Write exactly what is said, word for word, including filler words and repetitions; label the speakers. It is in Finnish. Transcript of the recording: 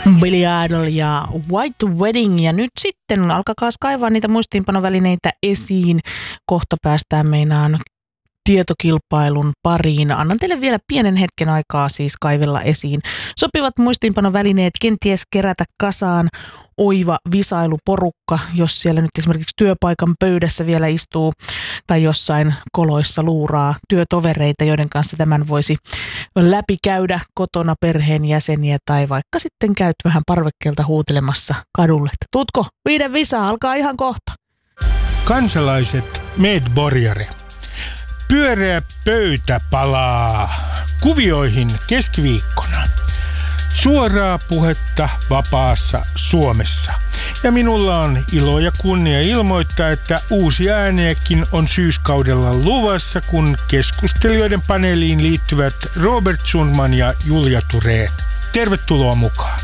Speaker 1: Billy Idol ja White Wedding. Ja nyt sitten alkakaa kaivaa niitä muistiinpanovälineitä esiin. Kohta päästään meinaan tietokilpailun pariin. Annan teille vielä pienen hetken aikaa siis kaivella esiin sopivat muistiinpanovälineet, kenties kerätä kasaan oiva visailuporukka, jos siellä nyt esimerkiksi työpaikan pöydässä vielä istuu tai jossain koloissa luuraa työtovereita, joiden kanssa tämän voisi läpikäydä kotona perheenjäseniä tai vaikka sitten käyt vähän parvekkeelta huutelemassa kadulle, että tutko, viiden visa alkaa ihan kohta.
Speaker 2: Kansalaiset medborgare. Pyöreä pöytä palaa kuvioihin keskiviikkona. Suoraa puhetta vapaassa Suomessa. Ja minulla on ilo ja kunnia ilmoittaa, että uusia ääniäkin on syyskaudella luvassa, kun keskustelijoiden paneeliin liittyvät Robert Sundman ja Julia Thurén. Tervetuloa mukaan.